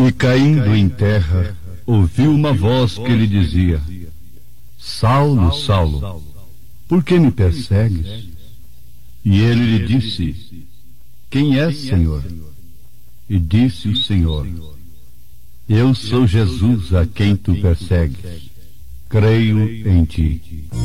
E caindo em terra, ouviu uma voz que lhe dizia: Saulo, Saulo, por que me persegues? E ele lhe disse: Quem és, Senhor? E disse o Senhor: Eu sou Jesus a quem tu persegues. Creio em ti.